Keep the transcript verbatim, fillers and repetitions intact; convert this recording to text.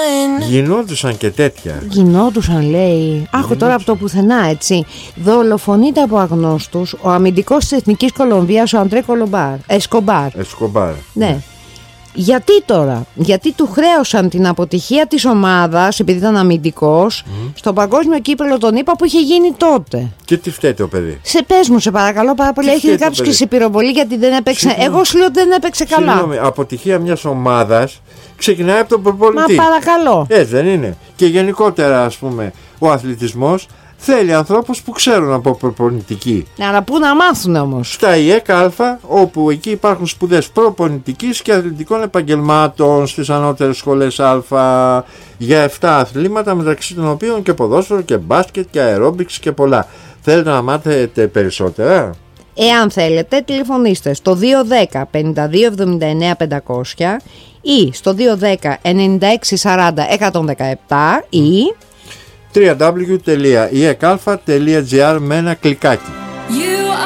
Γινόντουσαν και τέτοια. Γινόντουσαν, λέει. Άκου τώρα από το πουθενά, έτσι. Δολοφονείται από αγνώστους ο αμυντικός της Εθνικής Κολομβίας, ο Αντρέ Κολομπάρ. Εσκομπάρ. Εσκομπάρ. Ναι. Γιατί τώρα, γιατί του χρέωσαν την αποτυχία της ομάδας, επειδή ήταν αμυντικός, mm. στο παγκόσμιο κύπελλο των ΗΠΑ που είχε γίνει τότε. Και τι φταίει το παιδί? Σε πες μου, σε παρακαλώ πάρα πολύ, έχετε κάποιος και σε πυροβολή γιατί δεν έπαιξε. Συγνώμη. Εγώ σου λέω ότι δεν έπαιξε καλά. Συγνώμη, αποτυχία μιας ομάδας ξεκινάει από τον προπονητή. Μα παρακαλώ. Έτσι δεν είναι? Και γενικότερα, ας πούμε, ο αθλητισμός θέλει ανθρώπους που ξέρουν από προπονητική. Ναι, αλλά πού να μάθουν όμως? Στα ΙΕΚ Α, όπου εκεί υπάρχουν σπουδές προπονητικής και αθλητικών επαγγελμάτων, στις ανώτερες σχολές Α, για επτά αθλήματα, μεταξύ των οποίων και ποδόσφαιρο και μπάσκετ και αερόμπιξ και πολλά. Θέλετε να μάθετε περισσότερα? Εάν θέλετε, τηλεφωνήστε στο δύο ένα μηδέν πέντε δύο εβδομήντα εννέα πεντακόσια ή στο δύο ένα μηδέν ενενήντα έξι σαράντα εκατόν δεκαεπτά ή double-u double-u double-u τελεία ι εκ αλφα τελεία τζι άρ με ένα κλικάκι.